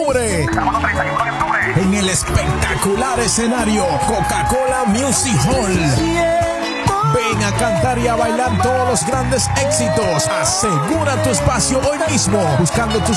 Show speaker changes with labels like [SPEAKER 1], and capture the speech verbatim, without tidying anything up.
[SPEAKER 1] octubre.
[SPEAKER 2] Sábado treinta y uno de octubre.
[SPEAKER 1] En el espectacular escenario Coca-Cola Music Hall. Ven a cantar y a bailar todos los grandes éxitos. Asegura tu espacio hoy mismo buscando tus